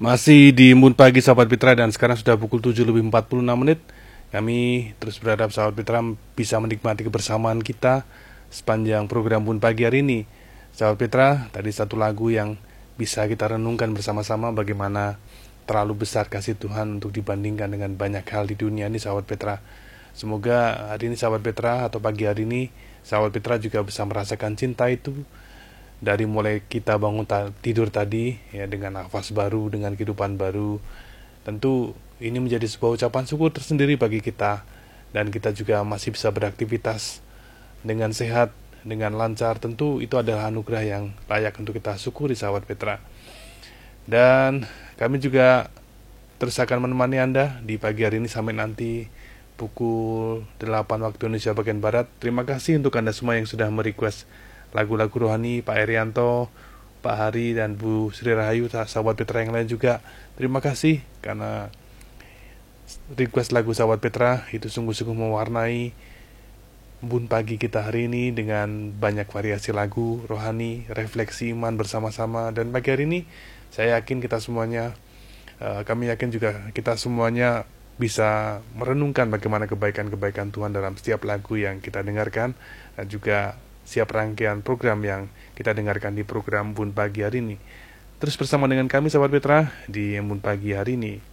Masih di Moon Pagi sahabat Fitra, dan sekarang sudah pukul 7:46. Kami terus berharap sahabat Fitra bisa menikmati kebersamaan kita sepanjang program Moon Pagi hari ini. Sahabat Fitra, tadi satu lagu yang bisa kita renungkan bersama-sama, bagaimana terlalu besar kasih Tuhan untuk dibandingkan dengan banyak hal di dunia ini sahabat Fitra. Semoga hari ini sahabat Fitra, atau pagi hari ini sahabat Fitra juga bisa merasakan cinta itu dari mulai kita bangun tidur tadi ya, dengan nafas baru, dengan kehidupan baru. Tentu ini menjadi sebuah ucapan syukur tersendiri bagi kita, dan kita juga masih bisa beraktivitas dengan sehat, dengan lancar. Tentu itu adalah anugerah yang layak untuk kita syukuri sahabat Petra. Dan kami juga terus akan menemani Anda di pagi hari ini sampai nanti pukul 8 waktu Indonesia bagian Barat. Terima kasih untuk Anda semua yang sudah merequest lagu-lagu rohani, Pak Erianto, Pak Hari, dan Bu Sri Rahayu, sahabat Petra yang lain juga. Terima kasih karena request lagu sahabat Petra itu sungguh-sungguh mewarnai Moon Pagi kita hari ini dengan banyak variasi lagu rohani, refleksi iman bersama-sama. Dan pagi hari ini saya yakin kita semuanya, kami yakin juga kita semuanya bisa merenungkan bagaimana kebaikan-kebaikan Tuhan dalam setiap lagu yang kita dengarkan, dan juga siap rangkaian program yang kita dengarkan di program Moon Pagi hari ini. Terus bersama dengan kami sahabat Petra di Moon Pagi hari ini.